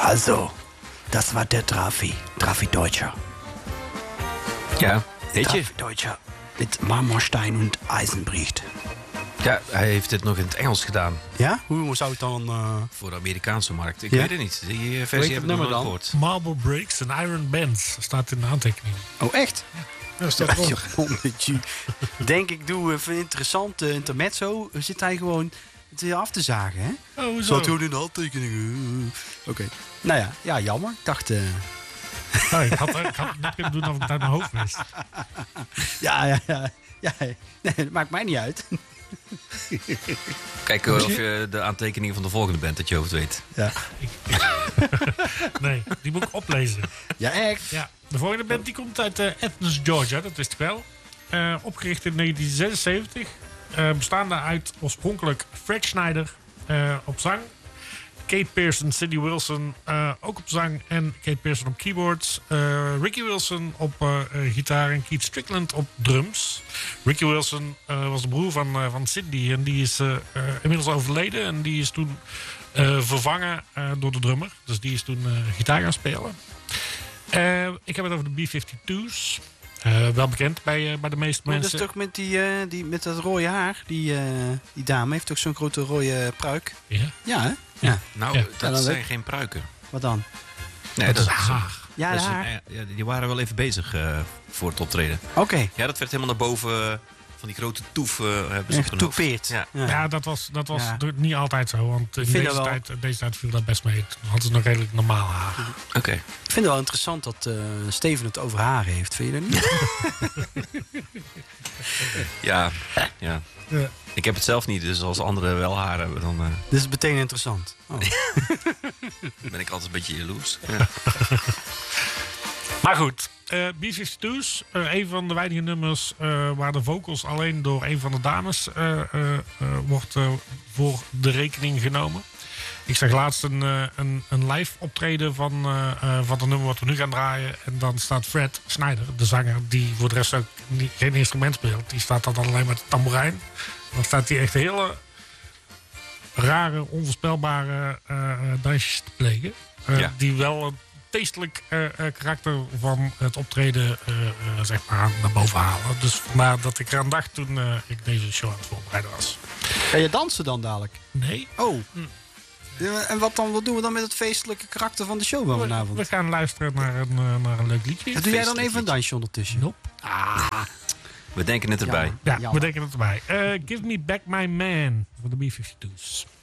Also, das war der Trafi. Trafi Deutscher. Ja, weet je? Trafi Deutscher. Met marmorstein en ijzerbricht. Ja, hij heeft het nog in het Engels gedaan. Ja? Hoe zou het dan... Voor de Amerikaanse markt. Ik Ja? weet het niet. Die versie heb ik nog nummer nooit dan? gehoord. Marble Breaks en Iron Bands staat in de aantekening. Oh, echt? Ja, staat erop. Denk ik, doe even een interessante intermezzo. Zit hij gewoon het af te zagen, hè? Oh, hoezo? Zat gewoon in de handtekeningen. Oké. Nou ja, ja, jammer. Ik dacht... Nou, ik had het net kunnen doen of ik het uit mijn hoofd wist. Ja. Nee, dat maakt mij niet uit. Kijk of je de aantekeningen van de volgende band uit je hoofd weet. Ja. Nee, die moet ik oplezen. Ja, echt? Ja, de volgende band die komt uit Athens, Georgia, dat wist ik wel. Opgericht in 1976. Bestaande uit oorspronkelijk Fred Schneider op zang. Kate Pearson, Cindy Wilson ook op zang. En Kate Pearson op keyboards. Ricky Wilson op gitaar en Keith Strickland op drums. Ricky Wilson was de broer van Cindy. En die is inmiddels overleden. En die is toen vervangen door de drummer. Dus die is toen gitaar gaan spelen. Ik heb het over de B-52's. Wel bekend bij de meeste Maar mensen. dat is toch met die met dat rode haar? Die dame heeft toch zo'n grote rode pruik? Ja. Ja, hè? Ja. Nou, Ja. dat dan zijn weet- geen pruiken. Wat dan? Nee, Dat is haar. Ja, dat de is een- haar. ja, die waren wel even bezig voor het optreden. Oké. Ja, dat werd helemaal naar boven van die grote toef hebben ze op hun hoofd. Getoupeerd. Ja. Ja, dat was Ja. niet altijd zo. Want in vind dat deze tijd viel dat best mee. Toen hadden ze nog redelijk normaal haar. Oké. Ik vind het wel interessant dat Steven het over haar heeft. Vind je dat niet? Ja. Ja. Ik heb het zelf niet, dus als anderen wel haar hebben, dan Dit is meteen interessant. Oh. ben ik altijd een beetje jaloers. Ja. Maar goed, B-52's. Een van de weinige nummers waar de vocals alleen door een van de dames wordt voor de rekening genomen. Ik zag laatst een live optreden van het nummer wat we nu gaan draaien. En dan staat Fred Schneider, de zanger, die voor de rest ook geen instrument speelt. Die staat dan alleen met de tamboerijn. Dan staat hij echt hele rare, onvoorspelbare dansjes te plegen. Ja. Die wel een feestelijk karakter van het optreden zeg maar naar boven halen. Dus vandaar dat ik eraan dacht toen ik deze show aan het voorbereiden was. Ga je dansen dan dadelijk? Nee, Oh. Ja, en wat doen we dan met het feestelijke karakter van de show van we vanavond? gaan luisteren naar een leuk liedje. Doe jij dan even een dansje ondertussen? Nope. We denken het erbij. Jammer. Ja, Jammer. we denken het erbij. Give Me Back My Man voor de B-52's.